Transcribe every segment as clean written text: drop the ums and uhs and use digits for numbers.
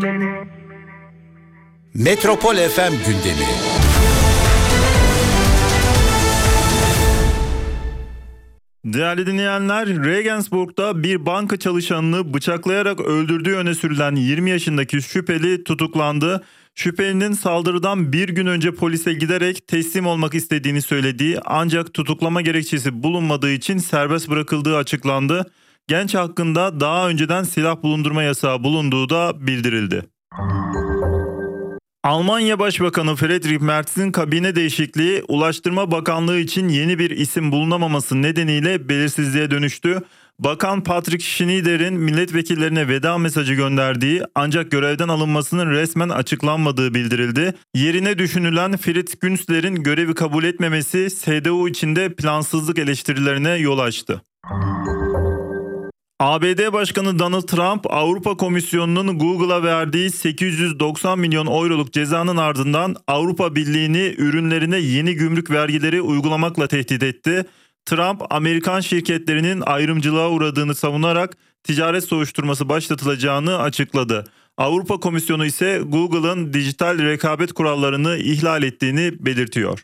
Metropol FM gündemi. Değerli dinleyenler, Regensburg'da bir banka çalışanını bıçaklayarak öldürdüğü öne sürülen 20 yaşındaki şüpheli tutuklandı. Şüphelinin saldırıdan bir gün önce polise giderek teslim olmak istediğini söylediği ancak tutuklama gerekçesi bulunmadığı için serbest bırakıldığı açıklandı. Genç hakkında daha önceden silah bulundurma yasağı bulunduğu da bildirildi. Almanya Başbakanı Friedrich Merz'in kabine değişikliği Ulaştırma Bakanlığı için yeni bir isim bulunamaması nedeniyle belirsizliğe dönüştü. Bakan Patrick Schneider'in milletvekillerine veda mesajı gönderdiği ancak görevden alınmasının resmen açıklanmadığı bildirildi. Yerine düşünülen Fritz Günzler'in görevi kabul etmemesi CDU içinde plansızlık eleştirilerine yol açtı. ABD Başkanı Donald Trump, Avrupa Komisyonu'nun Google'a verdiği 890 milyon euroluk cezanın ardından Avrupa Birliği'ni ürünlerine yeni gümrük vergileri uygulamakla tehdit etti. Trump, Amerikan şirketlerinin ayrımcılığa uğradığını savunarak ticaret soruşturması başlatılacağını açıkladı. Avrupa Komisyonu ise Google'ın dijital rekabet kurallarını ihlal ettiğini belirtiyor.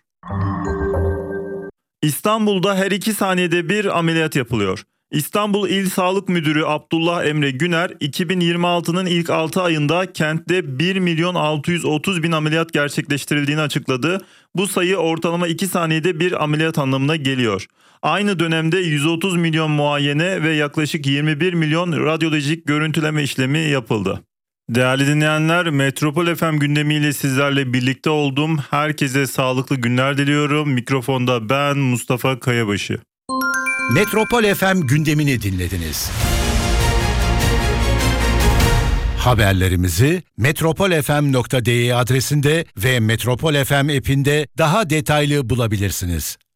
İstanbul'da her 2 saniyede bir ameliyat yapılıyor. İstanbul İl Sağlık Müdürü Abdullah Emre Güner, 2026'nın ilk 6 ayında kentte 1.630.000 ameliyat gerçekleştirildiğini açıkladı. Bu sayı ortalama 2 saniyede bir ameliyat anlamına geliyor. Aynı dönemde 130 milyon muayene ve yaklaşık 21 milyon radyolojik görüntüleme işlemi yapıldı. Değerli dinleyenler, Metropol FM gündemiyle sizlerle birlikte oldum. Herkese sağlıklı günler diliyorum. Mikrofonda ben Mustafa Kayabaşı. Metropol FM gündemini dinlediniz. Haberlerimizi metropolfm.de adresinde ve Metropol FM app'inde daha detaylı bulabilirsiniz.